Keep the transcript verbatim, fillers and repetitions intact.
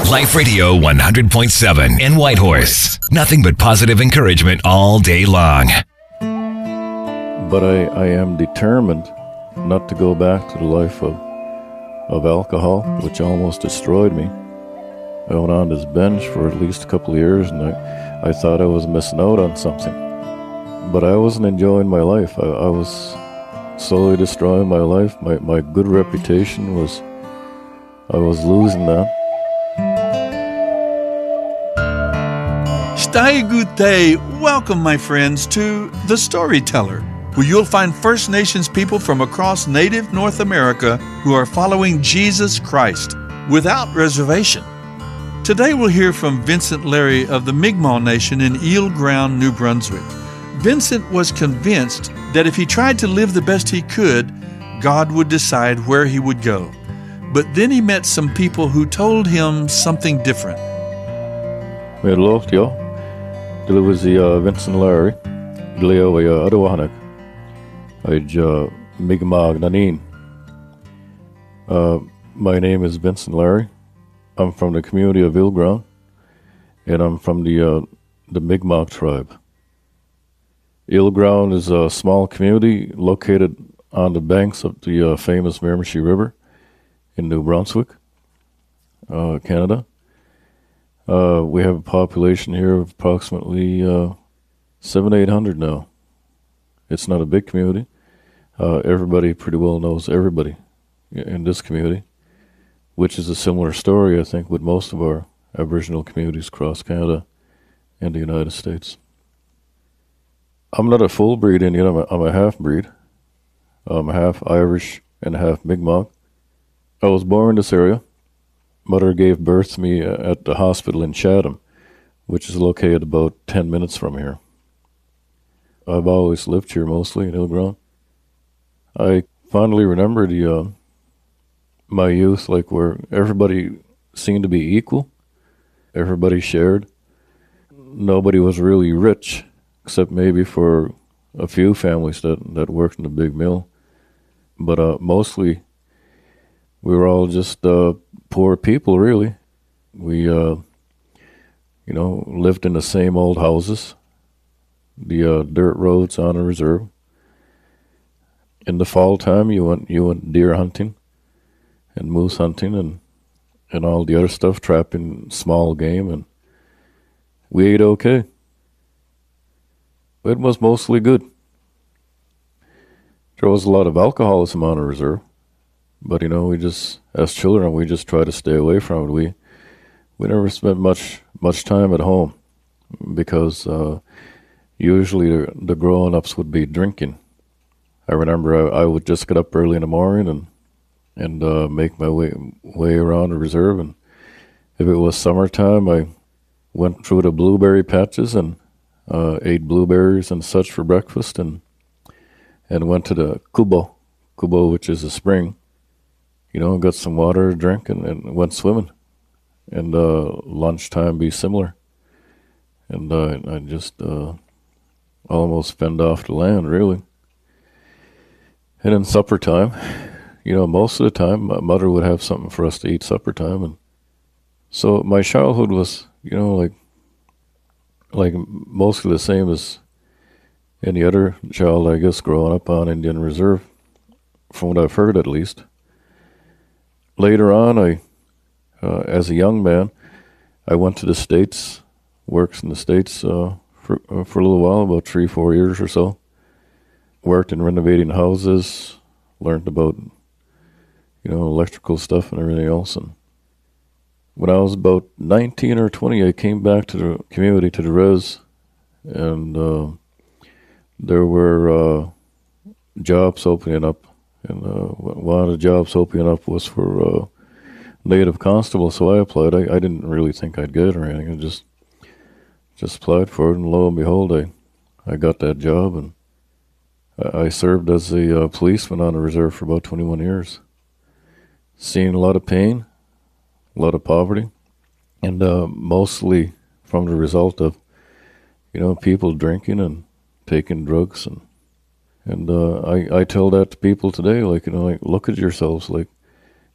Life Radio one hundred point seven in Whitehorse. Nothing but positive encouragement all day long. But I, I am determined not to go back to the life of, of alcohol, which almost destroyed me. I went on this binge for at least a couple of years, and I, I thought I was missing out on something. But I wasn't enjoying my life. I, I was slowly destroying my life. My, my good reputation was, I was losing that. Stai Gute, welcome my friends to The Storyteller, where you'll find First Nations people from across native North America who are following Jesus Christ without reservation. Today we'll hear from Vincent Larry of the Mi'kmaq Nation in Eel Ground, New Brunswick. Vincent was convinced that if he tried to live the best he could, God would decide where he would go. But then he met some people who told him something different. Hello, Dili was the uh, Vincent Larry, Dili o uh, Adawahanak, I'd uh, Mi'kmaq Nanin. Uh, my name is Vincent Larry. I'm from the community of Eel Ground, and I'm from the uh, the Mi'kmaq tribe. Eel Ground is a small community located on the banks of the uh, famous Miramichi River in New Brunswick, uh, Canada. Uh, we have a population here of approximately uh, seven, eight hundred now. It's not a big community. Uh, everybody pretty well knows everybody in this community, which is a similar story, I think, with most of our Aboriginal communities across Canada and the United States. I'm not a full-breed Indian. I'm a, I'm a half-breed. I'm half Irish and half Mi'kmaq. I was born in this area. Mother gave birth to me at the hospital in Chatham, which is located about ten minutes from here. I've always lived here mostly in Eel Ground. I fondly remember the, uh, my youth, like where everybody seemed to be equal. Everybody shared. Nobody was really rich, except maybe for a few families that, that worked in the big mill. But uh, mostly, we were all just uh, poor people, really. We, uh, you know, lived in the same old houses, the uh, dirt roads on a reserve. In the fall time, you went you went deer hunting and moose hunting and and all the other stuff, trapping small game, and we ate okay. It was mostly good. There was a lot of alcoholism on a reserve. But, you know, we just, as children, we just try to stay away from it. We we never spent much much time at home because uh, usually the, the grown-ups would be drinking. I remember I, I would just get up early in the morning and and uh, make my way way around the reserve. And if it was summertime, I went through the blueberry patches and uh, ate blueberries and such for breakfast, and and went to the kubo, kubo, which is a spring. You know, got some water to drink and, and went swimming. And uh, lunchtime be similar. And uh, I just uh, almost fend off the land, really. And then supper time, you know, most of the time, my mother would have something for us to eat supper time. And so my childhood was, you know, like, like mostly the same as any other child, I guess, growing up on Indian Reserve, from what I've heard at least. Later on, I, uh, as a young man, I went to the States, worked in the States uh, for, uh, for a little while, about three, four years or so. Worked in renovating houses, learned about, you know, electrical stuff and everything else. And when I was about nineteen or twenty, I came back to the community, to the res, and uh, there were uh, jobs opening up. And uh, one of the jobs opening up was for uh, native constable, so I applied. I, I didn't really think I'd get it or anything. I just just applied for it, and lo and behold, I, I got that job, and I served as a uh, policeman on the reserve for about twenty-one years. Seen a lot of pain, a lot of poverty, and uh, mostly from the result of, you know, people drinking and taking drugs. And And uh, I, I tell that to people today, like, you know, like, look at yourselves, like,